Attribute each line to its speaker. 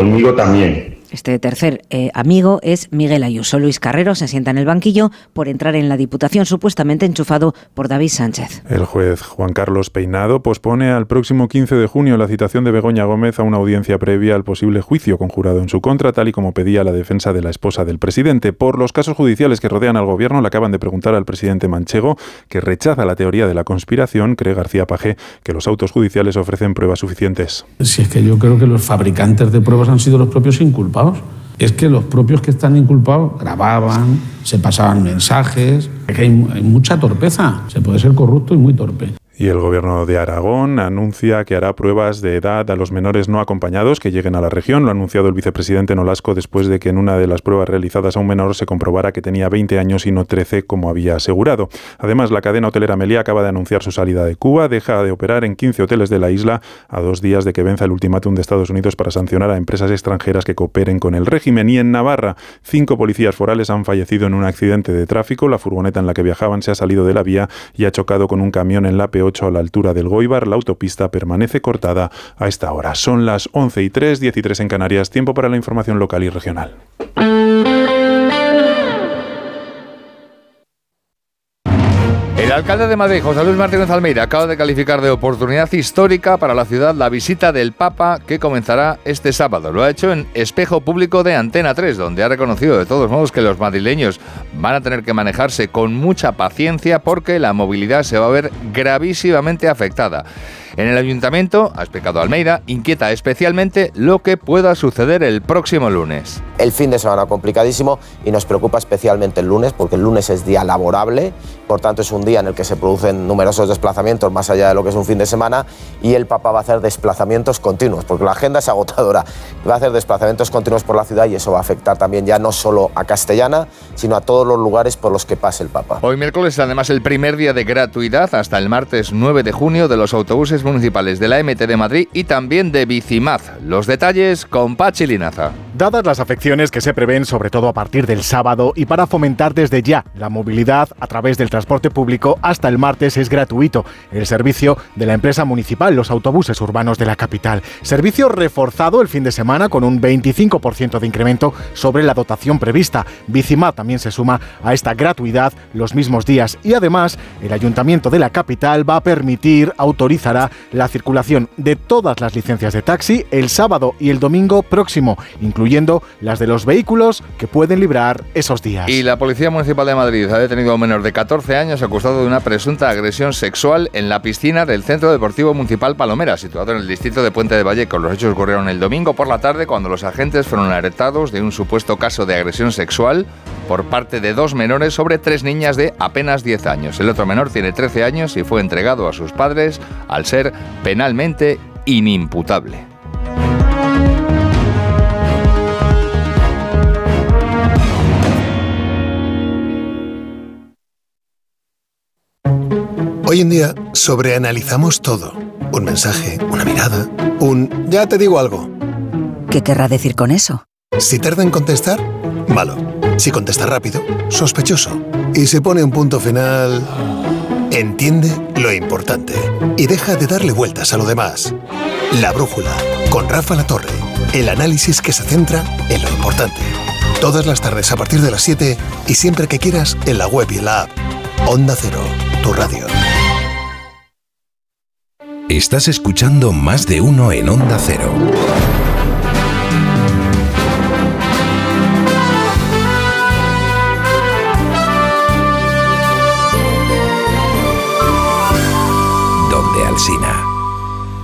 Speaker 1: conmigo también.
Speaker 2: Este tercer amigo es Miguel Ayuso. Luis Carrero se sienta en el banquillo por entrar en la Diputación, supuestamente enchufado por David Sánchez.
Speaker 3: El juez Juan Carlos Peinado pospone al próximo 15 de junio la citación de Begoña Gómez a una audiencia previa al posible juicio conjurado en su contra, tal y como pedía la defensa de la esposa del presidente. Por los casos judiciales que rodean al gobierno, le acaban de preguntar al presidente manchego, que rechaza la teoría de la conspiración. Cree García Page que los autos judiciales ofrecen pruebas suficientes.
Speaker 4: Si es que yo creo que los fabricantes de pruebas han sido los propios inculpados. Es que los propios que están inculpados grababan, se pasaban mensajes. Es que hay mucha torpeza. Se puede ser corrupto y muy torpe.
Speaker 3: Y el gobierno de Aragón anuncia que hará pruebas de edad a los menores no acompañados que lleguen a la región. Lo ha anunciado el vicepresidente Nolasco después de que en una de las pruebas realizadas a un menor se comprobara que tenía 20 años y no 13, como había asegurado. Además, la cadena hotelera Meliá acaba de anunciar su salida de Cuba. Deja de operar en 15 hoteles de la isla a 2 días de que venza el ultimátum de Estados Unidos para sancionar a empresas extranjeras que cooperen con el régimen. Y en Navarra, 5 policías forales han fallecido en un accidente de tráfico. La furgoneta en la que viajaban se ha salido de la vía y ha chocado con un camión en la P8 a la altura del Goibar. La autopista permanece cortada a esta hora. Son las 11:03, 10:03 en Canarias. Tiempo para la información local y regional.
Speaker 5: El alcalde de Madrid, José Luis Martínez Almeida, acaba de calificar de oportunidad histórica para la ciudad la visita del Papa, que comenzará este sábado. Lo ha hecho en Espejo Público de Antena 3, donde ha reconocido de todos modos que los madrileños van a tener que manejarse con mucha paciencia porque la movilidad se va a ver gravísimamente afectada. En el ayuntamiento, ha explicado Almeida, inquieta especialmente lo que pueda suceder el próximo lunes.
Speaker 6: El fin de semana complicadísimo y nos preocupa especialmente el lunes, porque el lunes es día laborable, por tanto es un día en el que se producen numerosos desplazamientos más allá de lo que es un fin de semana, y el Papa va a hacer desplazamientos continuos, porque la agenda es agotadora. Va a hacer desplazamientos continuos por la ciudad y eso va a afectar también ya no solo a Castellana, sino a todos los lugares por los que pase el Papa.
Speaker 5: Hoy miércoles es además el primer día de gratuidad hasta el martes 9 de junio de los autobuses municipales de la MT de Madrid y también de Bicimad. Los detalles con Pachi Linaza.
Speaker 7: Dadas las afecciones que se prevén, sobre todo a partir del sábado, y para fomentar desde ya la movilidad a través del transporte público, hasta el martes es gratuito el servicio de la empresa municipal, los autobuses urbanos de la capital. Servicio reforzado el fin de semana con un 25% de incremento sobre la dotación prevista. Bicimad también se suma a esta gratuidad los mismos días y además el Ayuntamiento de la capital autorizará la circulación de todas las licencias de taxi el sábado y el domingo próximo, incluyendo las de los vehículos que pueden librar esos días.
Speaker 5: Y la Policía Municipal de Madrid ha detenido a un menor de 14 años acusado de una presunta agresión sexual en la piscina del Centro Deportivo Municipal Palomera, situado en el distrito de Puente de Valleco. Los hechos ocurrieron el domingo por la tarde cuando los agentes fueron alertados de un supuesto caso de agresión sexual por parte de 2 menores sobre 3 niñas de apenas 10 años. El otro menor tiene 13 años y fue entregado a sus padres al ser penalmente inimputable.
Speaker 8: Hoy en día sobreanalizamos todo. Un mensaje, una mirada, ya te digo algo.
Speaker 9: ¿Qué querrá decir con eso?
Speaker 8: Si tarda en contestar, malo. Si contesta rápido, sospechoso. Y se pone un punto final... Entiende lo importante y deja de darle vueltas a lo demás. La Brújula, con Rafa Latorre. El análisis que se centra en lo importante. Todas las tardes a partir de las 7 y siempre que quieras en la web y en la app. Onda Cero, tu radio.
Speaker 10: Estás escuchando Más de Uno en Onda Cero. Donde Alsina.